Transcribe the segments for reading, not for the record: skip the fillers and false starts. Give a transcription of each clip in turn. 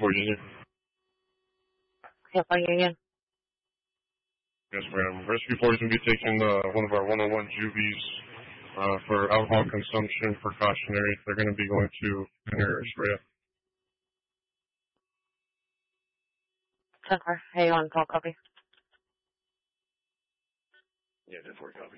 10-4 Union. 10-4 Union. Yes, ma'am. Rescue 4 is going to be taking one of our 101 juvies for alcohol consumption precautionary. They're going to be going to an area. 10-4. Hey, you on call, copy? Yeah, 10-4, copy.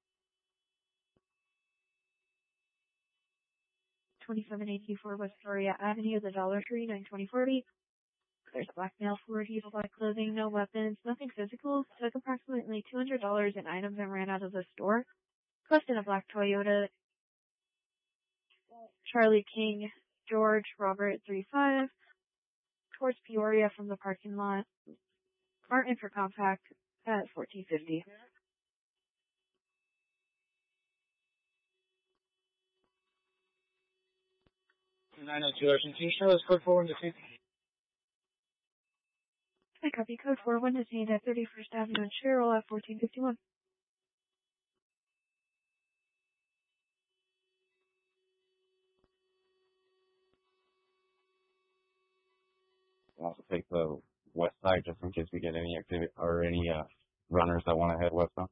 2784 West Victoria Avenue, the Dollar Tree, 92040. There's a black male, 4 diesel black clothing, no weapons, nothing physical. Took approximately $200 in items and ran out of the store. Requested a black Toyota. Charlie King, George, Robert, 35. Towards Peoria from the parking lot. Martin for compact at 1450. Argentina, let's code 4 to 50. I copy code 41 detained at 31st Avenue and Cheryl at 1451. We'll also take the west side just in case we get any activity or any runners that want to head westbound.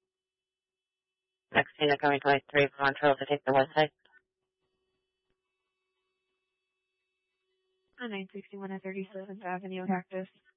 Next unit coming 23 from Montreal to take the west side. 961 at 37th Avenue, Cactus.